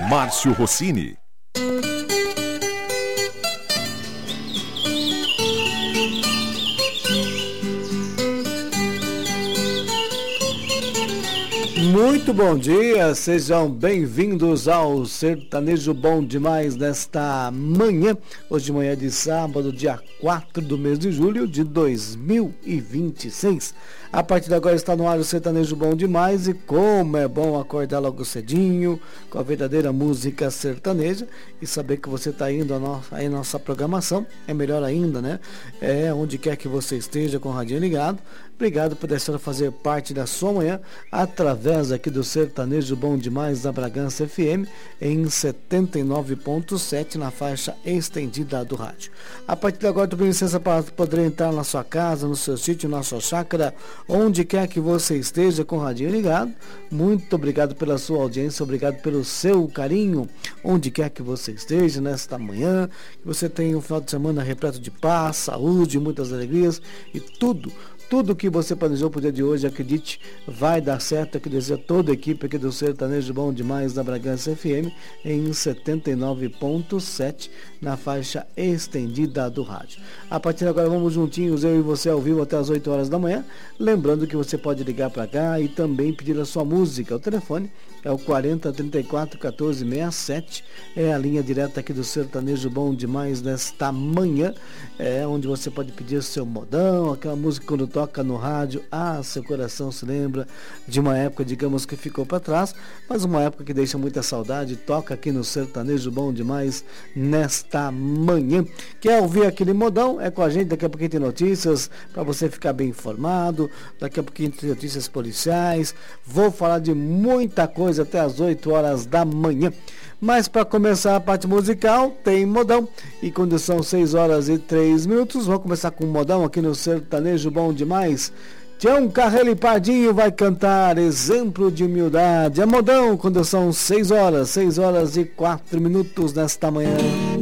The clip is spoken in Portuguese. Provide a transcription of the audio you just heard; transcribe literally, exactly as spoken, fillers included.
Márcio Rossini. Muito bom dia, sejam bem-vindos ao Sertanejo Bom Demais nesta manhã, hoje de manhã de sábado, dia quatro do mês de julho de dois mil e vinte e seis. A partir de agora está no ar o Sertanejo Bom Demais, e como é bom acordar logo cedinho com a verdadeira música sertaneja e saber que você está indo a nossa, a nossa programação, é melhor ainda, né? É onde quer que você esteja com o radinho ligado. Obrigado por deixar fazer parte da sua manhã através aqui do Sertanejo Bom Demais da Bragança F M em setenta e nove ponto sete na faixa estendida do rádio. A partir de agora, tu tem licença para poder entrar na sua casa, no seu sítio, na sua chácara, onde quer que você esteja com o radinho ligado. Muito obrigado pela sua audiência, obrigado pelo seu carinho, onde quer que você esteja nesta manhã, que você tenha um final de semana repleto de paz, saúde, muitas alegrias e tudo Tudo que você planejou para o dia de hoje, acredite, vai dar certo. Aqui deseja toda a equipe aqui do Sertanejo Bom Demais da Bragança F M em setenta e nove ponto sete na faixa estendida do rádio. A partir de agora vamos juntinhos, eu e você ao vivo até as oito horas da manhã. Lembrando que você pode ligar para cá e também pedir a sua música. O telefone é o quarenta, trinta e quatro, quatorze, sessenta e sete. É a linha direta aqui do Sertanejo Bom Demais nesta manhã. É onde você pode pedir o seu modão, aquela música quando toca no rádio, ah, seu coração se lembra de uma época, digamos, que ficou para trás, mas uma época que deixa muita saudade. Toca aqui no Sertanejo Bom Demais nesta manhã. Quer ouvir aquele modão? É com a gente. Daqui a pouquinho tem notícias para você ficar bem informado. Daqui a pouquinho tem notícias policiais. Vou falar de muita coisa até as oito horas da manhã. Mas para começar a parte musical, tem modão. E quando são seis horas e três minutos, vamos começar com o modão aqui no Sertanejo Bom Demais. Tião Carreiro e Pardinho vai cantar Exemplo de Humildade. É modão quando são seis horas, seis horas e quatro minutos nesta manhã.